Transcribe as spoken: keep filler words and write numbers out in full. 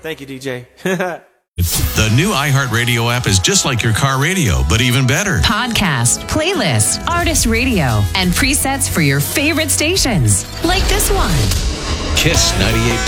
Thank you, D J. The new iHeartRadio app is just like your car radio, but even better. Podcast, playlist, artist radio, and presets for your favorite stations. Like this one. Kiss ninety-eight.